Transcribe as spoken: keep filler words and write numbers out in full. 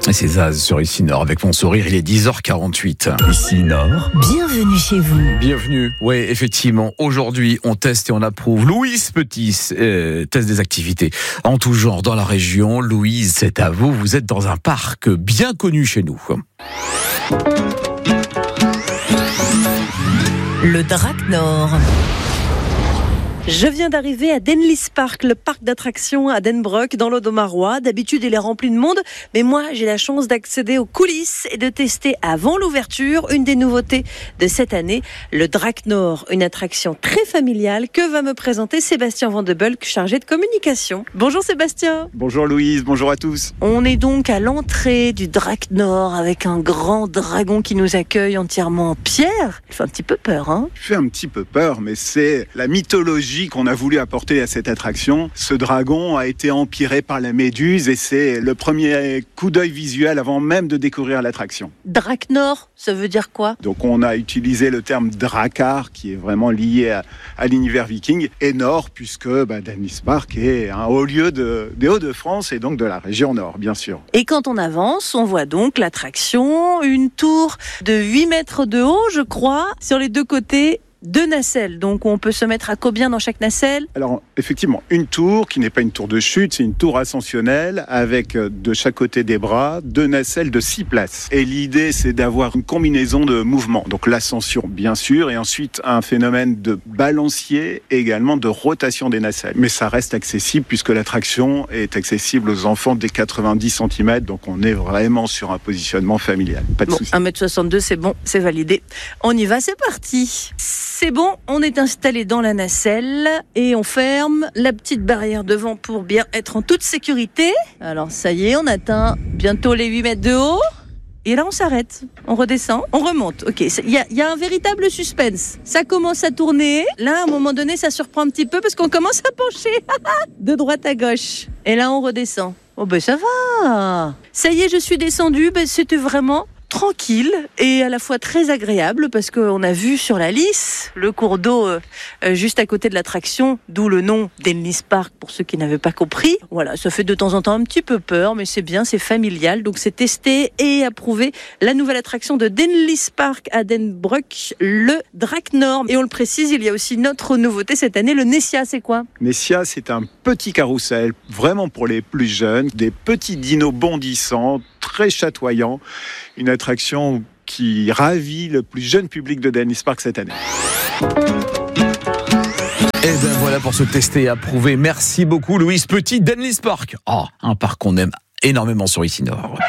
Et c'est Zaz sur Ici Nord avec mon sourire, il est dix heures quarante-huit. Ici Nord. Bienvenue chez vous. Bienvenue. Oui, effectivement, aujourd'hui, on teste et on approuve. Louise Petit euh, teste des activités en tout genre dans la région. Louise, c'est à vous. Vous êtes dans un parc bien connu chez nous. Le Drac Nord. Je viens d'arriver à Denlis Park, le parc d'attractions à Denbrock, dans l'Audomarois. D'habitude, il est rempli de monde, mais moi, j'ai la chance d'accéder aux coulisses et de tester avant l'ouverture une des nouveautés de cette année, le Drac Nord, une attraction très familiale que va me présenter Sébastien Vandebulk, chargé de communication. Bonjour Sébastien. Bonjour Louise, bonjour à tous. On est donc à l'entrée du Drac Nord avec un grand dragon qui nous accueille entièrement en pierre. Il fait un petit peu peur, hein ? Il fait un petit peu peur, mais c'est la mythologie qu'on a voulu apporter à cette attraction. Ce dragon a été empiré par la méduse et c'est le premier coup d'œil visuel avant même de découvrir l'attraction. Drac Nord, ça veut dire quoi ? Donc on a utilisé le terme Drakkar qui est vraiment lié à, à l'univers viking et Nord puisque bah, Denlis Park est un haut lieu de, des Hauts-de-France et donc de la région Nord bien sûr. Et quand on avance, on voit donc l'attraction, une tour de huit mètres de haut je crois, sur les deux côtés. Deux nacelles, donc on peut se mettre à combien dans chaque nacelle ? Alors effectivement, une tour qui n'est pas une tour de chute, c'est une tour ascensionnelle avec de chaque côté des bras, deux nacelles de six places. Et l'idée c'est d'avoir une combinaison de mouvements, donc l'ascension bien sûr, et ensuite un phénomène de balancier et également de rotation des nacelles. Mais ça reste accessible puisque l'attraction est accessible aux enfants dès quatre-vingt-dix centimètres, donc on est vraiment sur un positionnement familial. Pas de bon, souci. un mètre soixante-deux c'est bon, c'est validé. On y va, c'est parti. C'est bon, on est installé dans la nacelle et on ferme la petite barrière devant pour bien être en toute sécurité. Alors ça y est, on atteint bientôt les huit mètres de haut. Et là on s'arrête, on redescend, on remonte. Ok, il y a, y a un véritable suspense. Ça commence à tourner. Là à un moment donné ça surprend un petit peu parce qu'on commence à pencher de droite à gauche. Et là on redescend. Oh ben ça va. Ça y est, je suis descendue, ben, c'était vraiment... tranquille et à la fois très agréable parce qu'on a vu sur la Lys le cours d'eau euh, juste à côté de l'attraction, d'où le nom Denlis Park pour ceux qui n'avaient pas compris. Voilà, ça fait de temps en temps un petit peu peur, mais c'est bien, c'est familial, donc c'est testé et approuvé. La nouvelle attraction de Denlis Park à Denbrock, le Drac Nord. Et on le précise, il y a aussi notre nouveauté cette année, le Nessia, c'est quoi ? Nessia, c'est un petit carrousel, vraiment pour les plus jeunes, des petits dinos bondissants, très chatoyants, une attraction qui ravit le plus jeune public de Denlis Park cette année. Et bien voilà pour se tester et approuver. Merci beaucoup Louise Petit, Denlis Park. Oh, un parc qu'on aime énormément sur Ici Nord.